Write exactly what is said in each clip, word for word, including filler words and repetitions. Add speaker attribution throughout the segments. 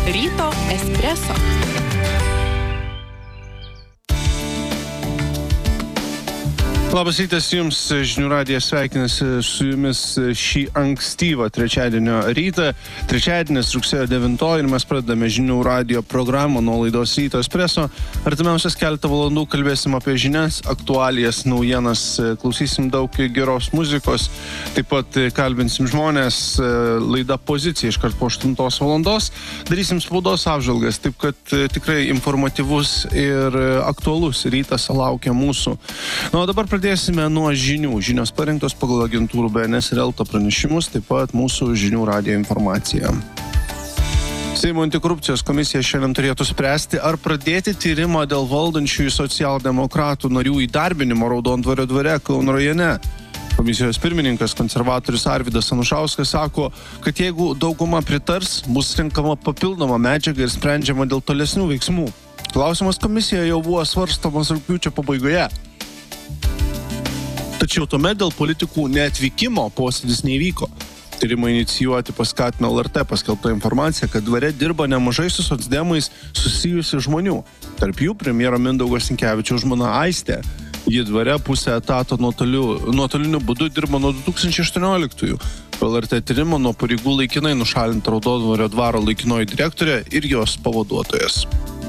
Speaker 1: Ryto espreso.
Speaker 2: Labas rytas jums, Žinių radijas sveikinasi su jumis šį ankstyvą trečiadienio rytą. Trečiadienis rugsėjo devintoji ir mes pradedame Žinių radijo programą nuo laidos Ryto espreso. Artimiausias keletą valandų kalbėsim apie žinias, aktualijas, naujienas, klausysim daug geros muzikos, taip pat kalbinsim žmonės, laida Pozicija iškart po aštuntos valandos. Darysim spaudos apžvalgas, taip kad tikrai informatyvus ir aktualus rytas laukia mūsų. Na, o dabar pradėsime nuo žinių. Žinios parengtos pagal agentūrų B N S ir Elta pranešimus, taip pat mūsų Žinių radijo informacija. Seimo antikorupcijos komisija šiandien turėtų spręsti, ar pradėti tyrimą dėl valdančiųjų socialdemokratų narių įdarbinimo Raudondvario dvare Kauno rajone. Komisijos pirmininkas, konservatorius Arvydas Anušauskas sako, kad jeigu dauguma pritars, bus renkama papildoma medžiaga ir sprendžiama dėl tolesnių veiksmų. Klausimas komisijoje jau buvo svarstomas rugpjūčio pabaigoje. Tačiau tuomet dėl politikų neatvykimo posėdis neįvyko. Tyrimą inicijuoti paskatino L R T paskelbta informacija, kad dvare dirba nemažai su socdemais susijusių žmonių. Tarp jų premjero Mindaugo Sinkevičiaus žmona Aistė. Ji dvare pusę etato nuotoliu, nuotoliniu būdu dirba nuo du tūkstančiai aštuonioliktųjų. Po L R T tyrimo nuo pareigų laikinai nušalinta Raudondvario dvaro laikinoji direktorė ir jos pavaduotojas.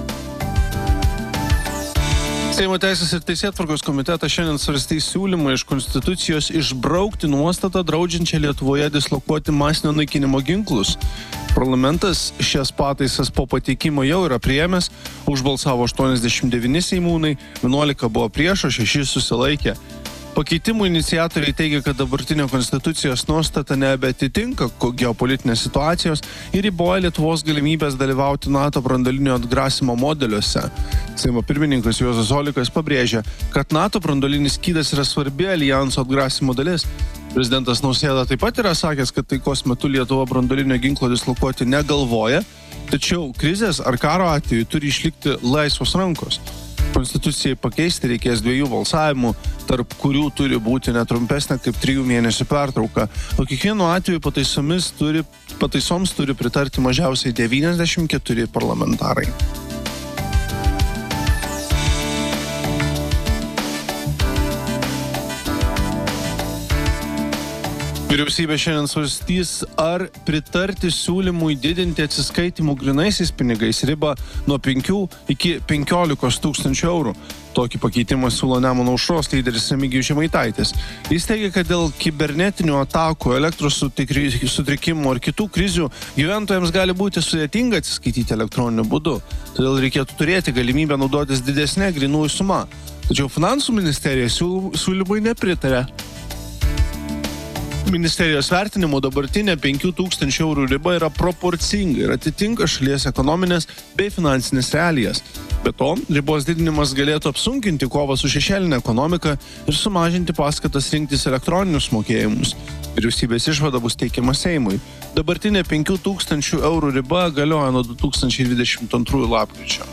Speaker 2: Seimo teisės ir teisėtvarkos komitetas šiandien svarstys siūlymą iš Konstitucijos išbraukti nuostatą draudžiančią Lietuvoje dislokuoti masinio naikinimo ginklus. Parlamentas šias pataisas po pateikimo jau yra priėmęs, užbalsavo aštuoniasdešimt devyni seimūnai, vienuolika buvo prieš, o šeši susilaikė. Pakeitimų iniciatoriai teigia, kad dabartinė Konstitucijos nuostata nebeatitinka geopolitinės situacijos ir riboja Lietuvos galimybės dalyvauti NATO branduolinio atgrasimo modeliuose. Seimo pirmininkas Juozas Olekas pabrėžia, kad NATO branduolinis skydas yra svarbi aljanso atgrasimo dalis. Prezidentas Nausėda taip pat yra sakęs, kad taikos metu Lietuva branduolinio ginklo dislokuoti negalvoja, tačiau krizės ar karo atveju turi išlikti laisvos rankos. Konstitucijai pakeisti reikės dviejų balsavimų, tarp kurių turi būti netrumpesnė kaip trijų mėnesių pertrauka, o kiekvienu atveju pataisomis turi, pataisoms turi pritarti mažiausiai devyniasdešimt keturi parlamentarai. Vyriausybė šiandien svarstys, ar pritarti siūlymui didinti atsiskaitimų grynaisiais pinigais ribą nuo penkių iki penkiolikos tūkstančių eurų. Tokį pakeitimą siūlo Nemuno aušros lyderis Remigijus Žemaitaitis. Jis teigia, kad dėl kibernetinių atakų, elektros sutrikimų ar kitų krizių gyventojams gali būti sudėtinga atsiskaityti elektroniniu būdu. Todėl reikėtų turėti galimybę naudotis didesnė grynųjų suma. Tačiau finansų ministerija siūlymui nepritarė. Ministerijos vertinimu dabartinė penkių tūkstančių eurų riba yra proporcinga ir atitinka šalies ekonominės bei finansinės realijas. Be to, ribos didinimas galėtų apsunkinti kovą su šešėlinė ekonomika ir sumažinti paskatas rinktis elektroninius mokėjimus. Vyriausybės išvada bus teikiama Seimui. Dabartinė penkių tūkstančių eurų riba galioja nuo du tūkstančiai dvidešimt antrųjų lapkričio.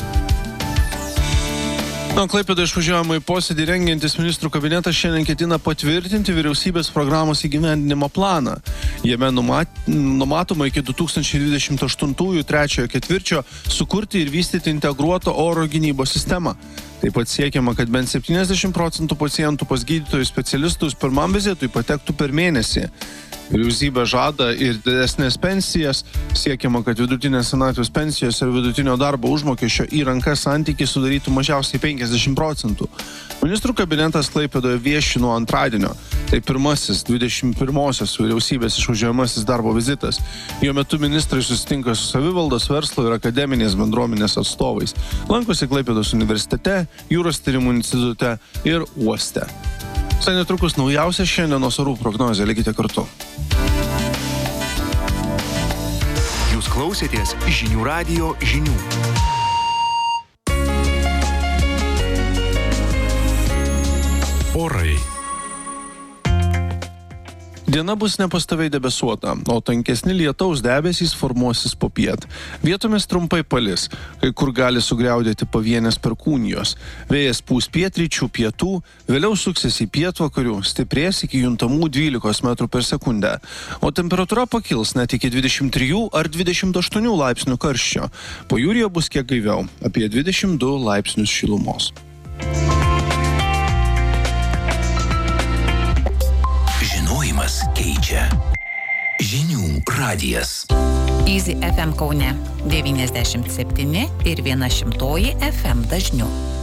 Speaker 2: Na, Klaipėdoje išvažiuojamą į posėdį rengiantis ministrų kabinetas šiandien ketina patvirtinti vyriausybės programos įgyvendinimo planą. Jame numat, numatoma iki du tūkstančiai dvidešimt aštuntųjų trečiojo ketvirčio sukurti ir vystyti integruotą oro gynybos sistemą. Taip pat siekiama, kad bent septyniasdešimt procentų pacientų pas gydytojų specialistus pirmam vizitui patektų per mėnesį. Vyriausybė žada ir didesnės pensijas. Siekiama, kad vidutinės senatvės pensijos ir vidutinio darbo užmokesčio į rankas santykiai sudarytų mažiausiai penkiasdešimt procentų. Ministrų kabinetas Klaipėdoje vieši nuo antradienio. Tai pirmasis dvidešimt pirmosios vyriausybės išvažiuojamasis darbo vizitas. Jo metu ministrai susitinka su savivaldos, verslo ir akademinės bendruomenės atstovais. Lankosi Klaipėdos universitete, Jūros tyrimų institute ir uoste. Visai netrukus naujausia šiandienos orų prognozė. Likite kartu.
Speaker 3: Jūs klausėtės Žinių radijo žinių. Orai.
Speaker 2: Diena bus nepastoviai debesuota, o tankesni lietaus debesys formuosis popiet. Vietomis trumpai palis, kai kur gali sugriaudėti pavienės perkūnijos. Vėjas pūs pietryčių, pietų, vėliau suksis į pietvakarių, stiprės iki juntamų dvylikos metrų per sekundę. O temperatūra pakils net iki dvidešimt trijų ar dvidešimt aštuonių laipsnių karščio. Pajūryje bus kiek gaiviau, apie dvidešimt du laipsnius šilumos.
Speaker 3: Žinojimas keičia. Žinių radijas.
Speaker 1: Easy F M Kaune devyniasdešimt septyni ir viena šimtoji F M dažniu.